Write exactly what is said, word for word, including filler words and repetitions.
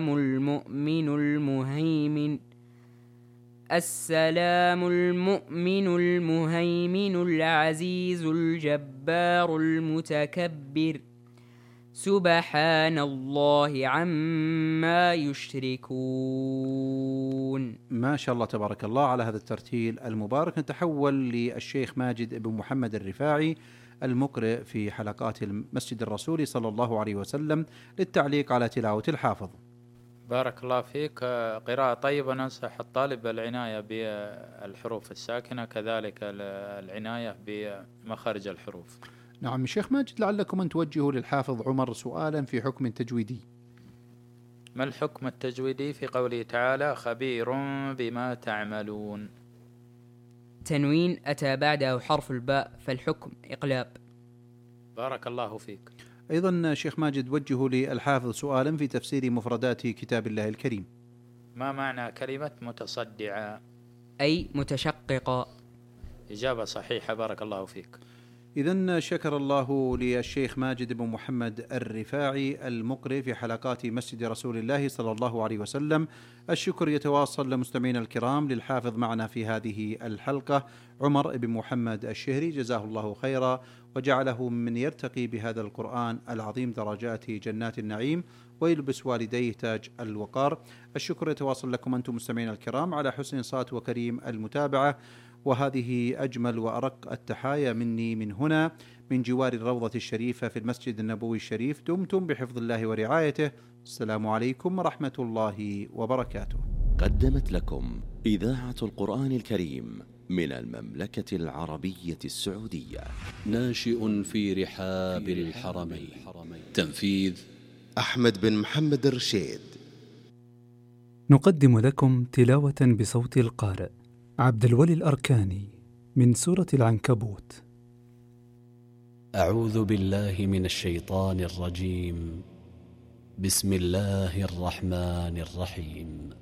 المؤمن المهيمن السلام المؤمن المهيمن العزيز الجبار المتكبر سبحان الله عما يشركون. ما شاء الله تبارك الله على هذا الترتيل المبارك. نتحول للشيخ ماجد بن محمد الرفاعي المقرئ في حلقات المسجد الرسولي صلى الله عليه وسلم للتعليق على تلاوة الحافظ. بارك الله فيك. قراءة طيبة. ننصح الطالب العناية بالحروف الساكنة، كذلك العناية بمخارج الحروف. نعم شيخ ماجد، لعلكم أن توجهوا للحافظ عمر سؤالا في حكم تجويدي. ما الحكم التجويدي في قوله تعالى خبير بما تعملون؟ تنوين أتى بعده حرف الباء فالحكم إقلاب. بارك الله فيك. أيضا شيخ ماجد وجهوا للحافظ سؤالا في تفسير مفردات كتاب الله الكريم. ما معنى كلمة متصدعة؟ أي متشققة. إجابة صحيحة، بارك الله فيك. إذن شكر الله للشيخ ماجد بن محمد الرفاعي المقرئ في حلقات مسجد رسول الله صلى الله عليه وسلم. الشكر يتواصل لمستمعينا الكرام للحافظ معنا في هذه الحلقة عمر بن محمد الشهري، جزاه الله خيرا وجعله من يرتقي بهذا القرآن العظيم درجات جنات النعيم ويلبس والديه تاج الوقار. الشكر يتواصل لكم أنتم مستمعينا الكرام على حسن صوت وكريم المتابعة، وهذه أجمل وأرق التحايا مني من هنا من جوار الروضة الشريفة في المسجد النبوي الشريف. دمتم بحفظ الله ورعايته. السلام عليكم ورحمة الله وبركاته. قدمت لكم إذاعة القرآن الكريم من المملكة العربية السعودية. ناشئ في رحاب الحرمين. تنفيذ أحمد بن محمد الرشيد. نقدم لكم تلاوة بصوت القارئ عبد الولي الأركاني من سورة العنكبوت. أعوذ بالله من الشيطان الرجيم. بسم الله الرحمن الرحيم.